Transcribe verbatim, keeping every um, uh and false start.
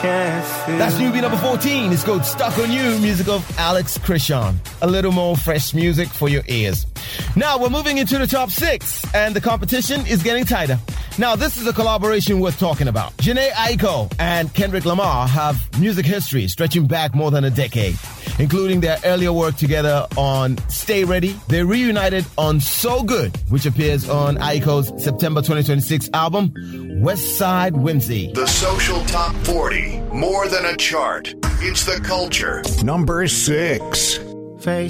can't feel. That's newbie number fourteen. It's called Stuck on You, music of Alex Christian. A little more fresh music for your ears. Now we're moving into the top six, and the competition is getting tighter. Now this is a collaboration worth talking about. Jhené Aiko and Kendrick Lamar have music history stretching back more than a decade, including their earlier work together on Stay Ready. They reunited on So Good, which appears on Aiko's September twenty twenty-six album, West Side Whimsy. The Social Top forty, more than a chart. It's the culture. Number six. Face